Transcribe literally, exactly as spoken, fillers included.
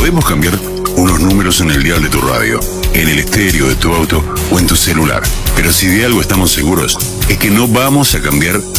Podemos cambiar unos números en el dial de tu radio, en el estéreo de tu auto o en tu celular. Pero si de algo estamos seguros, es que no vamos a cambiar